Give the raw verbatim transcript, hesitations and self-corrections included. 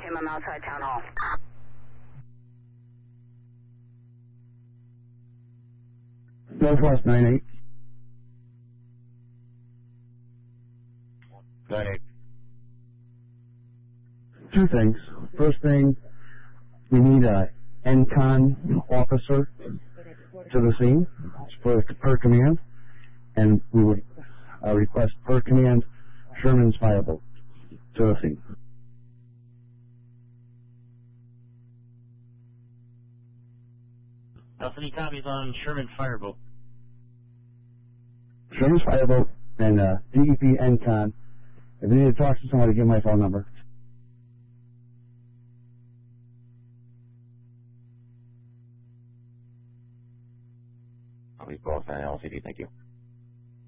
him. I'm outside town hall. Northwest nine eight. nine eight. Two things. First thing, we need a N CON officer to the scene for per command, and we would uh, request per command Sherman's fireboat to the scene. Any copies on Sherman Fireboat? Sherman's fireboat and uh, D E P N CON. If you need to talk to somebody, give my phone number. I'll leave both on L C D, thank you.